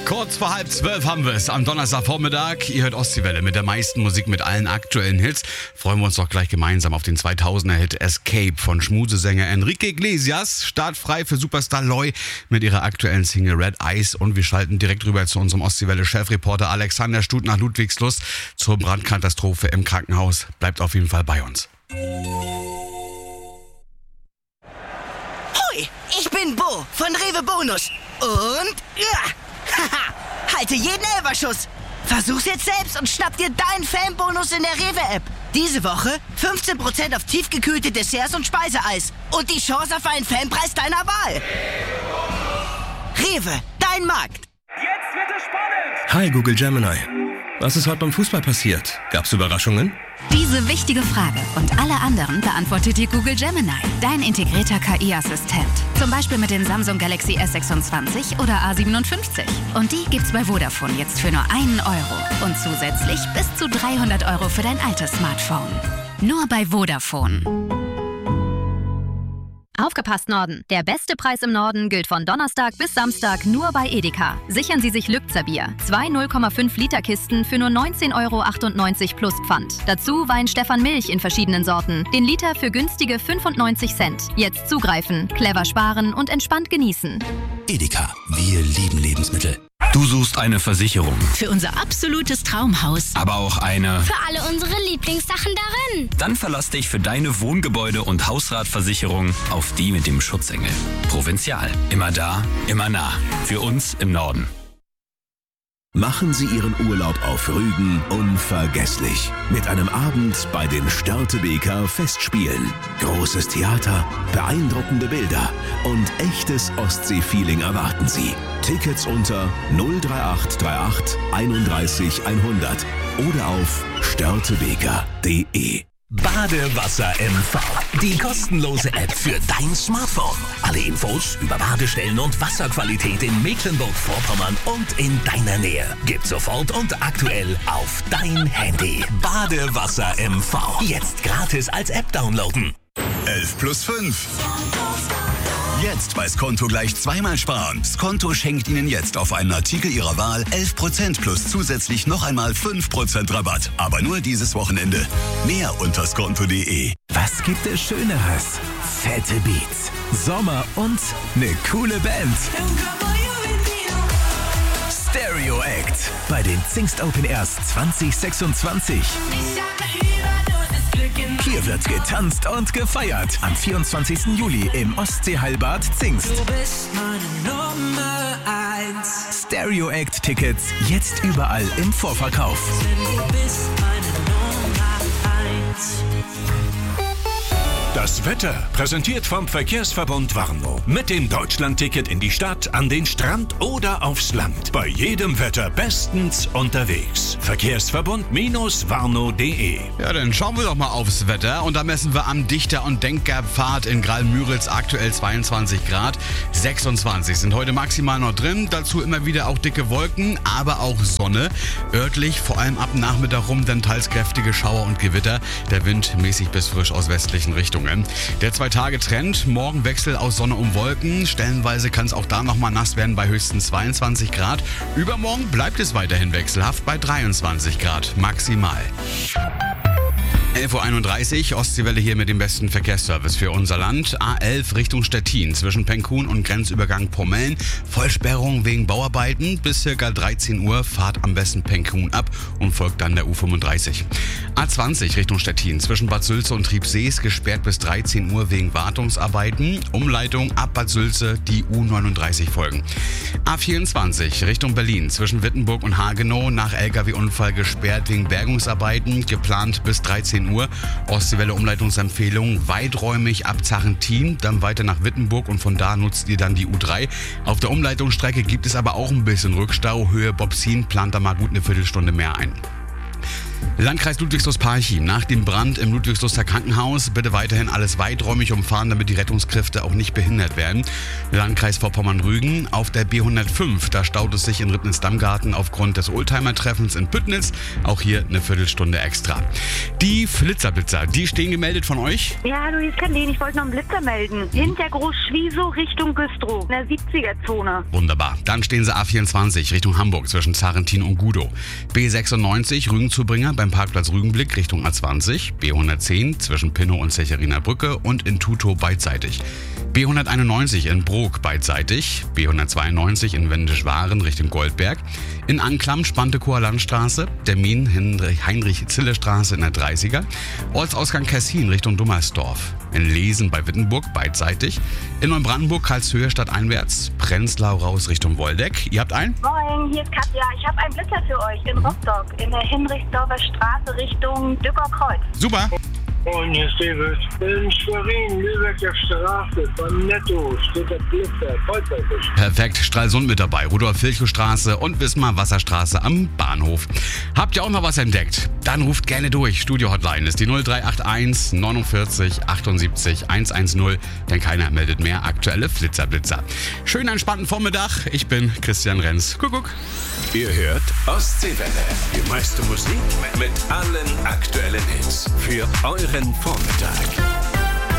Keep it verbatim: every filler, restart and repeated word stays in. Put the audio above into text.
Kurz vor halb zwölf haben wir es am Donnerstagvormittag. Ihr hört Ostseewelle mit der meisten Musik, mit allen aktuellen Hits. Freuen wir uns doch gleich gemeinsam auf den zweitausender-Hit Escape von Schmusesänger Enrique Iglesias. Startfrei für Superstar Loy mit ihrer aktuellen Single Red Eyes. Und wir schalten direkt rüber zu unserem Ostseewelle-Chefreporter Alexander Stut nach Ludwigslust zur Brandkatastrophe im Krankenhaus. Bleibt auf jeden Fall bei uns. Hoi, ich bin Bo von Rewe Bonus. Und ja, haha, halte jeden Elferschuss. Versuch's jetzt selbst und schnapp dir deinen Fanbonus in der Rewe-App. Diese Woche fünfzehn Prozent auf tiefgekühlte Desserts und Speiseeis. Und die Chance auf einen Fanpreis deiner Wahl. Rewe, dein Markt. Jetzt wird es spannend. Hi Google Gemini. Was ist heute beim Fußball passiert? Gab's Überraschungen? Diese wichtige Frage und alle anderen beantwortet dir Google Gemini, dein integrierter K I-Assistent. Zum Beispiel mit den Samsung Galaxy S sechsundzwanzig oder A siebenundfünfzig. Und die gibt's bei Vodafone jetzt für nur einen Euro. Und zusätzlich bis zu dreihundert Euro für dein altes Smartphone. Nur bei Vodafone. Aufgepasst, Norden! Der beste Preis im Norden gilt von Donnerstag bis Samstag nur bei Edeka. Sichern Sie sich Lübzer Bier. Zwei null Komma fünf Liter Kisten für nur neunzehn Euro achtundneunzig plus Pfand. Dazu Wein Stefan Milch in verschiedenen Sorten. Den Liter für günstige fünfundneunzig Cent. Jetzt zugreifen, clever sparen und entspannt genießen. Edeka, wir lieben Lebensmittel. Du suchst eine Versicherung. Für unser absolutes Traumhaus. Aber auch eine... Für alle unsere Lieblingssachen darin. Dann verlass dich für deine Wohngebäude- und Hausratversicherung auf die mit dem Schutzengel. Provinzial. Immer da, immer nah. Für uns im Norden. Machen Sie Ihren Urlaub auf Rügen unvergesslich. Mit einem Abend bei den Störtebeker Festspielen. Großes Theater, beeindruckende Bilder und echtes Ostsee-Feeling erwarten Sie. Tickets unter null drei acht drei acht einunddreißig hundert oder auf störtebeker punkt de. Badewasser M V. Die kostenlose App für dein Smartphone. Alle Infos über Badestellen und Wasserqualität in Mecklenburg-Vorpommern und in deiner Nähe. Gib sofort und aktuell auf dein Handy. Badewasser M V. Jetzt gratis als App downloaden. elf plus fünf. Jetzt bei Skonto gleich zweimal sparen. Skonto schenkt Ihnen jetzt auf einen Artikel Ihrer Wahl elf Prozent plus zusätzlich noch einmal fünf Prozent Rabatt. Aber nur dieses Wochenende. Mehr unter skonto punkt de. Was gibt es Schöneres? Fette Beats, Sommer und eine coole Band. Stereo Act bei den Zingst Open Airs zwanzig sechsundzwanzig. Hier wird getanzt und gefeiert. Am vierundzwanzigsten Juli im Ostseeheilbad Zingst. Du bist meine Nummer eins. Stereo Act Tickets jetzt überall im Vorverkauf. Du bist meine Nummer eins. Das Wetter präsentiert vom Verkehrsverbund Warnow. Mit dem Deutschlandticket in die Stadt, an den Strand oder aufs Land. Bei jedem Wetter bestens unterwegs. Verkehrsverbund Warnow punkt de. Ja, dann schauen wir doch mal aufs Wetter. Und da messen wir am Dichter- und Denkgerpfad in Graal-Müritz aktuell zweiundzwanzig Grad. sechsundzwanzig sind heute maximal noch drin. Dazu immer wieder auch dicke Wolken, aber auch Sonne. Örtlich, vor allem ab Nachmittag rum, dann teils kräftige Schauer und Gewitter. Der Wind mäßig bis frisch aus westlichen Richtungen. Der Zwei-Tage-Trend, morgen Wechsel aus Sonne und Wolken. Stellenweise kann es auch da nochmal nass werden bei höchstens zweiundzwanzig Grad. Übermorgen bleibt es weiterhin wechselhaft bei dreiundzwanzig Grad maximal. elf Uhr einunddreißig, Ostseewelle hier mit dem besten Verkehrsservice für unser Land. A elf Richtung Stettin zwischen Penkhuhn und Grenzübergang Pommeln. Vollsperrung wegen Bauarbeiten. Bis ca. dreizehn Uhr fahrt am besten Penkhuhn ab und folgt dann der U fünfunddreißig. A zwanzig Richtung Stettin zwischen Bad Sülze und Triebsees gesperrt bis dreizehn Uhr wegen Wartungsarbeiten. Umleitung ab Bad Sülze, die U neununddreißig folgen. A vierundzwanzig Richtung Berlin zwischen Wittenburg und Hagenow nach L K W-Unfall gesperrt wegen Bergungsarbeiten. Geplant bis dreizehn Uhr. Ostseewelle Umleitungsempfehlung weiträumig ab Zachentin, dann weiter nach Wittenburg und von da nutzt ihr dann die U drei. Auf der Umleitungsstrecke gibt es aber auch ein bisschen Rückstau. Höhe Bobsin plant da mal gut eine Viertelstunde mehr ein. Landkreis Ludwigslust-Parchim. Nach dem Brand im Ludwigsluster Krankenhaus bitte weiterhin alles weiträumig umfahren, damit die Rettungskräfte auch nicht behindert werden. Landkreis Vorpommern-Rügen. Auf der B hundertfünf, da staut es sich in Ribnitz-Dammgarten aufgrund des Oldtimer-Treffens in Püttnitz. Auch hier eine Viertelstunde extra. Die Flitzerblitzer, die stehen gemeldet von euch? Ja, hallo, hier ist Kathleen. Ich wollte noch einen Blitzer melden. Hinter Groß-Schwiesow Richtung Güstrow, in der siebziger-Zone. Wunderbar. Dann stehen sie A vierundzwanzig Richtung Hamburg zwischen Zarentin und Gudow. B sechsundneunzig Rügenzubringer beim Parkplatz Rügenblick Richtung A zwanzig. B hundertzehn zwischen Pinnow und Zecherinner Brücke und in Tutow beidseitig. B hunderteinundneunzig in Brok beidseitig. B hundertzweiundneunzig in Wendisch-Waren Richtung Goldberg. In Anklam Spantekower Landstraße. Termin Heinrich-Zille-Straße in der dreißiger. Ortsausgang Kessin Richtung Dummersdorf. In Lesen bei Wittenburg beidseitig. In Neubrandenburg Karlshöhe stadteinwärts. Prenzlau raus Richtung Woldeck. Ihr habt einen? Moin, hier ist Katja. Ich habe einen Blitzer für euch in Rostock in der Hinrichsdorfer Straße Richtung Dückerkreuz. Super. Und hier ist David. In Schwerin, Lübecker Straße, beim Netto steht der Blitzer, vollzeitig. Perfekt, Stralsund mit dabei, Rudolf-Virchow-Straße und Wismar-Wasserstraße am Bahnhof. Habt ihr auch noch was entdeckt? Dann ruft gerne durch. Studio-Hotline ist die null drei acht eins neunundvierzig achtundsiebzig hundertzehn, denn keiner meldet mehr aktuelle Flitzerblitzer. Schönen entspannten Vormittag, ich bin Christian Renz. Kuckuck. Ihr hört Ostseewelle. Die meiste Musik mit allen aktuellen Hits für euren Vormittag.